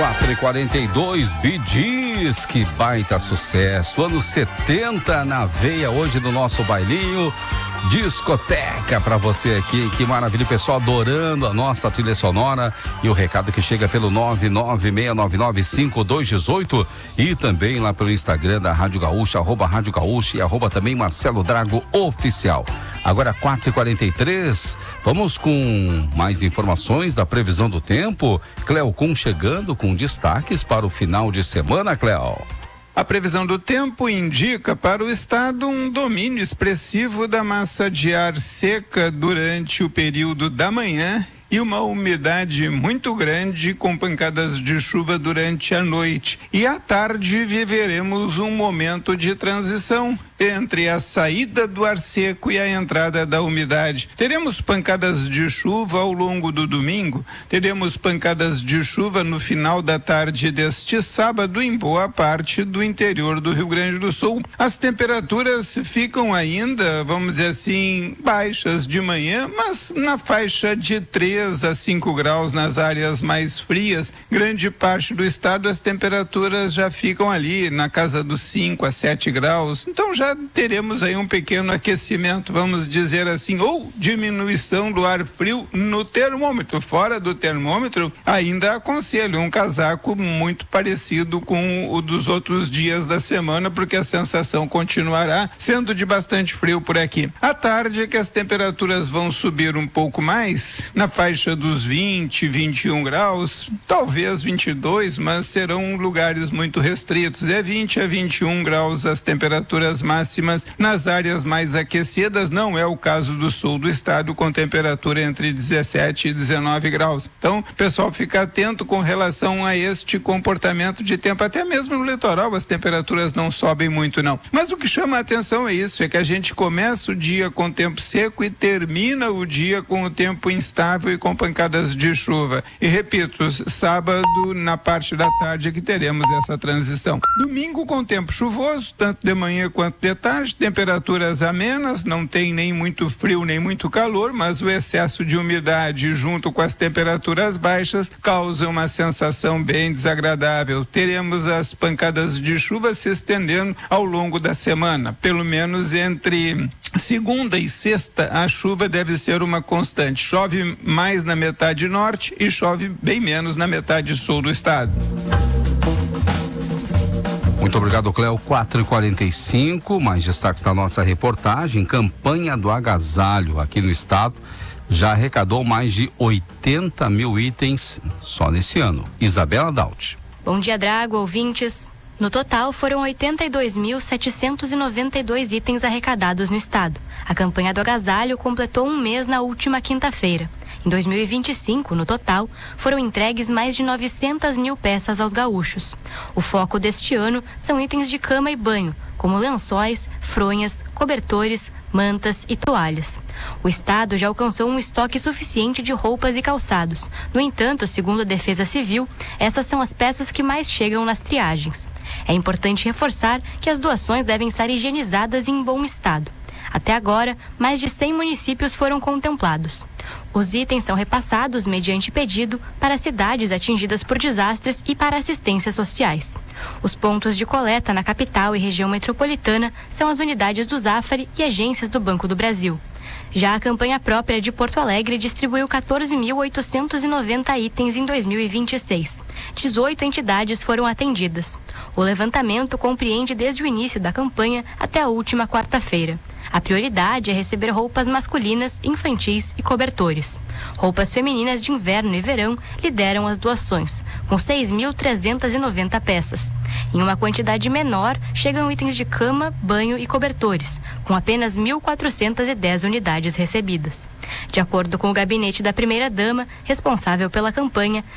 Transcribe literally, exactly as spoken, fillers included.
quatro e quarenta e dois, Bee Gees, que baita sucesso. Anos setenta na veia hoje no nosso bailinho. Discoteca pra você aqui, que maravilha, pessoal adorando a nossa trilha sonora e o recado que chega pelo nove nove seis nove nove cinco dois um oito e também lá pelo Instagram da Rádio Gaúcha, arroba Rádio Gaúcha e arroba também Marcelo Drago Oficial. Agora quatro e quarenta e três, vamos com mais informações da previsão do tempo. Cleocum chegando com destaques para o final de semana, Cleo. A previsão do tempo indica para o estado um domínio expressivo da massa de ar seca durante o período da manhã e uma umidade muito grande com pancadas de chuva durante a noite. E à tarde viveremos um momento de transição entre a saída do ar seco e a entrada da umidade. Teremos pancadas de chuva ao longo do domingo, teremos pancadas de chuva no final da tarde deste sábado em boa parte do interior do Rio Grande do Sul. As temperaturas ficam ainda, vamos dizer assim, baixas de manhã, mas na faixa de três a cinco graus nas áreas mais frias. Grande parte do estado as temperaturas já ficam ali na casa dos cinco a sete graus, então já teremos aí um pequeno aquecimento, vamos dizer assim, ou diminuição do ar frio no termômetro. Fora do termômetro, ainda aconselho um casaco muito parecido com o dos outros dias da semana, porque a sensação continuará sendo de bastante frio por aqui. À tarde é que as temperaturas vão subir um pouco mais, na faixa dos vinte, vinte e um graus, talvez vinte e dois, mas serão lugares muito restritos. É vinte a vinte e um graus as temperaturas máximas nas áreas mais aquecidas. Não é o caso do sul do estado, com temperatura entre dezessete e dezenove graus. Então, pessoal, fica atento com relação a este comportamento de tempo. Até mesmo no litoral as temperaturas não sobem muito, não. Mas o que chama a atenção é isso, é que a gente começa o dia com tempo seco e termina o dia com o tempo instável e com pancadas de chuva. E repito, sábado, na parte da tarde, é que teremos essa transição. Domingo com tempo chuvoso, tanto de manhã quanto de tarde, temperaturas amenas, não tem nem muito frio nem muito calor, mas o excesso de umidade junto com as temperaturas baixas causa uma sensação bem desagradável. Teremos as pancadas de chuva se estendendo ao longo da semana, pelo menos entre segunda e sexta a chuva deve ser uma constante. Chove mais na metade norte e chove bem menos na metade sul do estado. Muito obrigado, Cléo. quatro e quarenta e cinco, mais destaques da nossa reportagem. Campanha do agasalho aqui no estado já arrecadou mais de oitenta mil itens só nesse ano. Isabela Daut. Bom dia, Drago, ouvintes. No total, foram oitenta e dois mil setecentos e noventa e dois itens arrecadados no estado. A campanha do agasalho completou um mês na última quinta-feira. Em dois mil e vinte e cinco, no total, foram entregues mais de novecentas mil peças aos gaúchos. O foco deste ano são itens de cama e banho, como lençóis, fronhas, cobertores, mantas e toalhas. O estado já alcançou um estoque suficiente de roupas e calçados. No entanto, segundo a Defesa Civil, essas são as peças que mais chegam nas triagens. É importante reforçar que as doações devem estar higienizadas e em bom estado. Até agora, mais de cem municípios foram contemplados. Os itens são repassados mediante pedido para cidades atingidas por desastres e para assistências sociais. Os pontos de coleta na capital e região metropolitana são as unidades do Zafari e agências do Banco do Brasil. Já a campanha própria de Porto Alegre distribuiu quatorze mil oitocentos e noventa itens em dois mil e vinte e seis. dezoito entidades foram atendidas. O levantamento compreende desde o início da campanha até a última quarta-feira. A prioridade é receber roupas masculinas, infantis e cobertores. Roupas femininas de inverno e verão lideram as doações, com seis mil trezentas e noventa peças. Em uma quantidade menor, chegam itens de cama, banho e cobertores, com apenas mil quatrocentas e dez unidades recebidas. De acordo com o gabinete da primeira-dama, responsável pela campanha,